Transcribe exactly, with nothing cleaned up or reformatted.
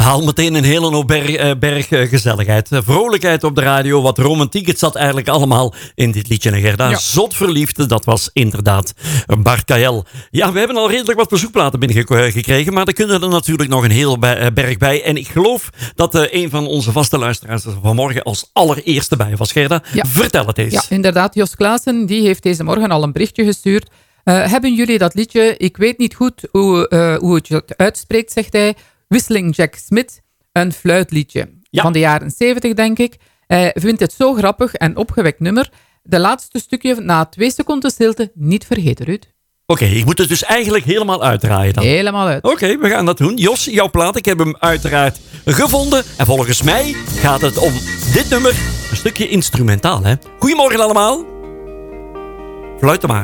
Haal meteen een hele hoop berg, uh, berg uh, gezelligheid. Uh, vrolijkheid op de radio, wat romantiek. Het zat eigenlijk allemaal in dit liedje. En Gerda, ja. Zot verliefd, dat was inderdaad Bart Kael. Ja, we hebben al redelijk wat bezoekplaten binnengekregen, maar er kunnen er natuurlijk nog een heel berg bij. En ik geloof dat uh, een van onze vaste luisteraars er vanmorgen als allereerste bij was. Gerda, ja. Vertel het eens. Ja, inderdaad. Jos Klaassen, die heeft deze morgen al een berichtje gestuurd. Uh, hebben jullie dat liedje, ik weet niet goed hoe, uh, hoe het je uitspreekt, zegt hij, Whistling Jack Smith, een fluitliedje. Ja. Van de jaren zeventig, denk ik. Hij vindt het zo grappig en opgewekt nummer. De laatste stukje na twee seconden stilte niet vergeten, Ruud. Oké, okay, ik moet het dus eigenlijk helemaal uitdraaien dan. Helemaal uit. Oké, okay, we gaan dat doen. Jos, jouw plaat, ik heb hem uiteraard gevonden. En volgens mij gaat het om dit nummer, een stukje instrumentaal, hè. Goedemorgen allemaal. Fluit maar.